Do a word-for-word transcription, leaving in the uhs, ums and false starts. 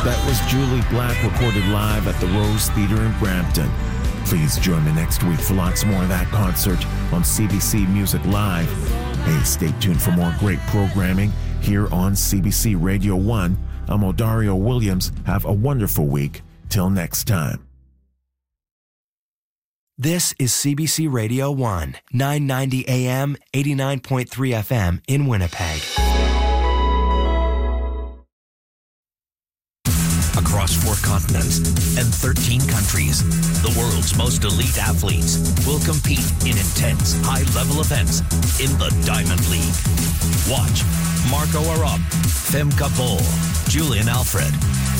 That was Julie Black, recorded live at the Rose Theatre in Brampton. Please join me next week for lots more of that concert on C B C Music Live. Hey, stay tuned for more great programming here on C B C Radio one. I'm Odario Williams. Have a wonderful week. Till next time. This is C B C Radio one, nine ninety A M, eighty-nine point three F M in Winnipeg. Across four continents and thirteen countries, the world's most elite athletes will compete in intense, high-level events in the Diamond League. Watch Marco Arop, Femke Bol, Julian Alfred,